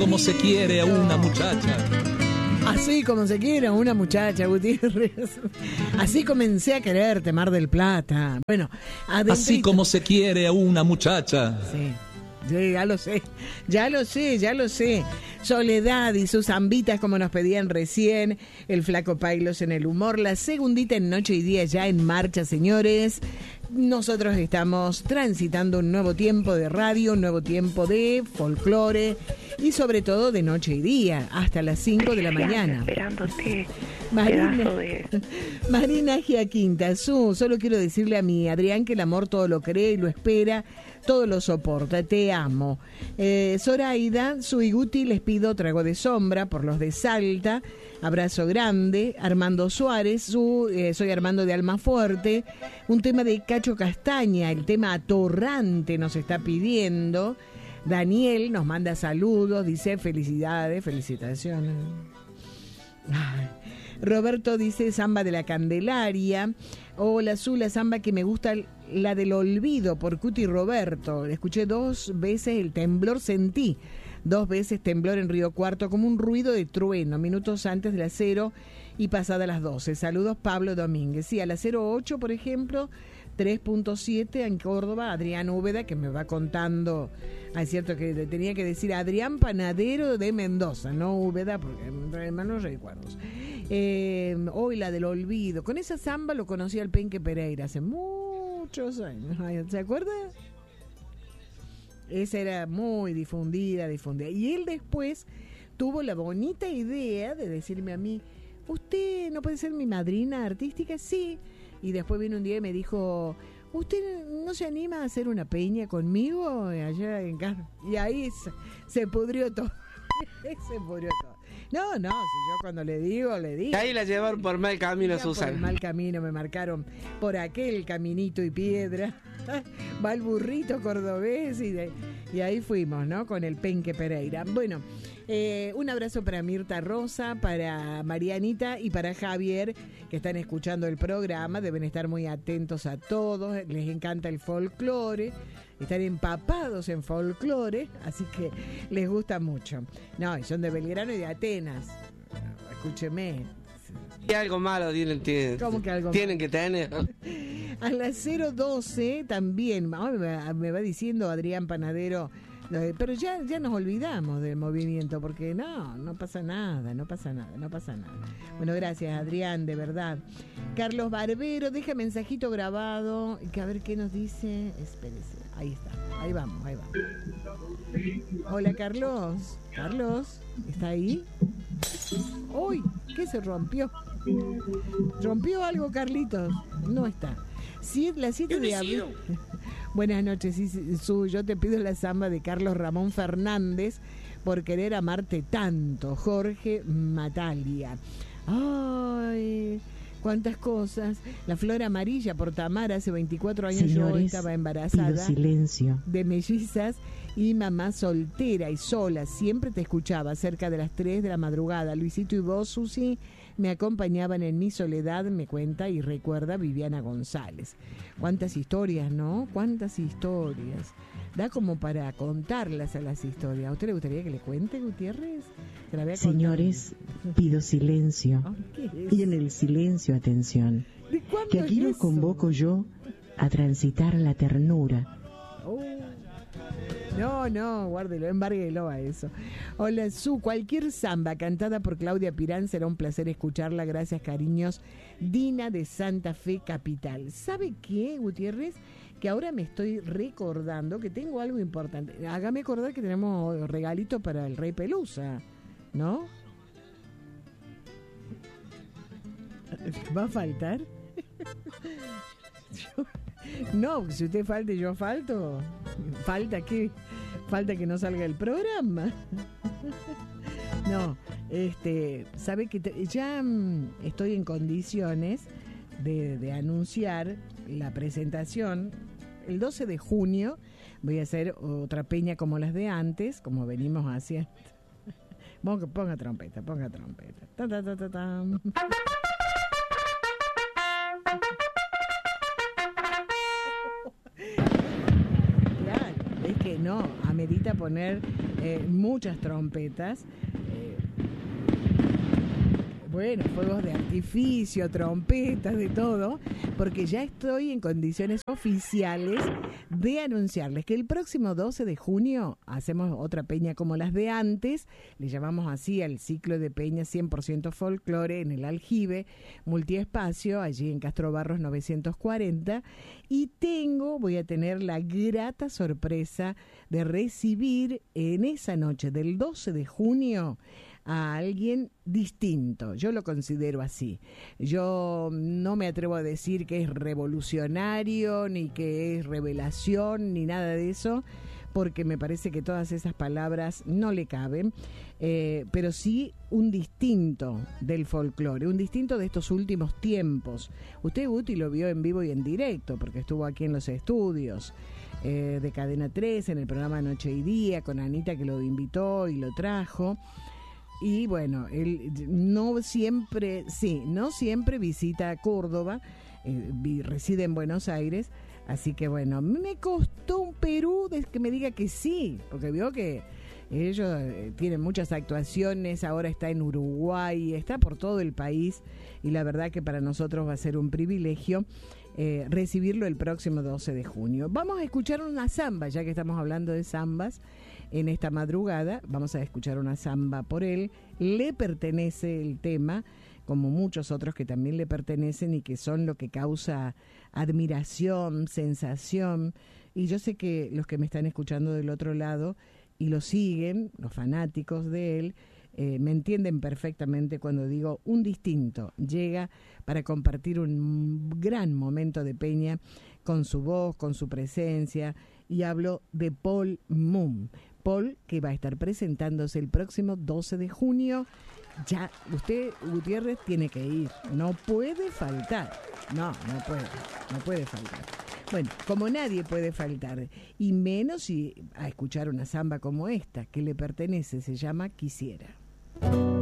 como se quiere a una muchacha. Así como se quiere a una muchacha, Gutiérrez. Así comencé a quererte, Mar del Plata. Bueno, así como se quiere a una muchacha. Sí. Sí, ya lo sé. Soledad y sus zambitas como nos pedían recién, el Flaco Pailos en el humor, la segundita en Noche y Día ya en marcha, señores. Nosotros estamos transitando un nuevo tiempo de radio, un nuevo tiempo de folclore y sobre todo de Noche y Día, hasta las 5 de la mañana. Esperándote. Marina Giaquinta, solo quiero decirle a mi Adrián que el amor todo lo cree y lo espera, todo lo soporta, te amo. Zoraida, su y Guti, les pido trago de sombra por los de Salta, abrazo grande. Armando Suárez, soy Armando de Almafuerte, un tema de Cacho Castaña, el tema Atorrante nos está pidiendo. Daniel nos manda saludos, dice felicitaciones. Ay. Roberto dice Samba de la Candelaria. Hola, la samba que me gusta, la del olvido por Cuti Roberto. Le escuché 2 veces el temblor, sentí 2 veces temblor en Río Cuarto, como un ruido de trueno, minutos antes de las 0 y pasada las 12. Saludos, Pablo Domínguez. Sí, a las 08, por ejemplo, 3.7 en Córdoba, Adrián Úbeda, que me va contando. Es cierto que tenía que decir Adrián Panadero de Mendoza, no Úbeda, porque me malos recuerdos. Hoy la del olvido. Con esa samba lo conocí al Penque Pereira hace muchos años. ¿Se acuerda? Esa era muy difundida. Y él después tuvo la bonita idea de decirme a mí, ¿usted no puede ser mi madrina artística? Sí. Y después vino un día y me dijo, ¿usted no se anima a hacer una peña conmigo allá en casa? Y ahí se pudrió todo. No, si yo cuando le digo. Ahí la llevaron por mal camino, Susana. Por mal camino, me marcaron por aquel caminito y piedra. Va el burrito cordobés y ahí fuimos, ¿no? Con el Penque Pereira. Bueno, un abrazo para Mirta Rosa, para Marianita y para Javier, que están escuchando el programa. Deben estar muy atentos a todos. Les encanta el folclore. Están empapados en folclore, así que les gusta mucho. No, y son de Belgrano y de Atenas. Escúcheme. Y algo malo tienen. ¿Cómo que algo tienen malo? Que tener. A las 0:12 también, me va diciendo Adrián Panadero, pero ya nos olvidamos del movimiento, porque no pasa nada. Bueno, gracias Adrián, de verdad. Carlos Barbero, deja mensajito grabado, que a ver qué nos dice. Espérese, ahí está, ahí vamos. Hola Carlos, ¿está ahí? ¡Uy! ¿Qué se rompió? ¿Rompió algo, Carlitos? No está. La 7 de abril. Buenas noches, yo te pido la samba de Carlos Ramón Fernández, por querer amarte tanto, Jorge Matalia. Ay, cuántas cosas. La flor amarilla por Tamara, hace 24 años. Señores, yo estaba embarazada de mellizas y mamá soltera y sola, siempre te escuchaba cerca de las 3 de la madrugada. Luisito y vos, Susi, me acompañaban en mi soledad, me cuenta y recuerda Viviana González. Cuántas historias, ¿no? Cuántas historias. Da como para contarlas a las historias. ¿A usted le gustaría que le cuente, Gutiérrez? Señores, pido silencio. Y en el silencio, atención. Que aquí los convoco yo a transitar la ternura. No, guárdelo, embárguelo a eso. Hola, cualquier samba cantada por Claudia Pirán será un placer escucharla. Gracias, cariños. Dina de Santa Fe, capital. ¿Sabe qué, Gutiérrez? Que ahora me estoy recordando que tengo algo importante. Hágame acordar que tenemos regalito para el Rey Pelusa, ¿no? ¿Va a faltar? No, si usted falta y yo falto. ¿Falta qué? ¿Falta que no salga el programa? No, sabe que ya estoy en condiciones de anunciar la presentación. El 12 de junio voy a hacer otra peña como las de antes, como venimos haciendo. Ponga trompeta. Ta, ta, ta, ta, ta. Claro, es que no, amerita poner muchas trompetas. Bueno, fuegos de artificio, trompetas, de todo, porque ya estoy en condiciones oficiales de anunciarles que el próximo 12 de junio hacemos otra peña como las de antes, le llamamos así al ciclo de peña 100% folclore en el Aljibe, multiespacio, allí en Castro Barros 940, y voy a tener la grata sorpresa de recibir en esa noche del 12 de junio a alguien distinto. Yo lo considero así. Yo no me atrevo a decir que es revolucionario, ni que es revelación, ni nada de eso, porque me parece que todas esas palabras no le caben, pero sí un distinto del folclore, un distinto de estos últimos tiempos. Usted, Guti, lo vio en vivo y en directo, porque estuvo aquí en los estudios de Cadena 3, en el programa Noche y Día, con Anita, que lo invitó y lo trajo. Y bueno, él no siempre visita Córdoba, reside en Buenos Aires, así que bueno, me costó un Perú de que me diga que sí, porque vio que ellos tienen muchas actuaciones, ahora está en Uruguay, está por todo el país, y la verdad que para nosotros va a ser un privilegio recibirlo el próximo 12 de junio. Vamos a escuchar una samba, ya que estamos hablando de zambas. En esta madrugada vamos a escuchar una samba por él. Le pertenece el tema, como muchos otros que también le pertenecen y que son lo que causa admiración, sensación. Y yo sé que los que me están escuchando del otro lado y lo siguen, los fanáticos de él, me entienden perfectamente cuando digo un distinto llega para compartir un gran momento de peña con su voz, con su presencia, y hablo de Paul Moon. Paul, que va a estar presentándose el próximo 12 de junio. Ya, usted, Gutiérrez, tiene que ir. No puede faltar. No puede faltar. Bueno, como nadie puede faltar, y menos si a escuchar una samba como esta, que le pertenece, se llama Quisiera.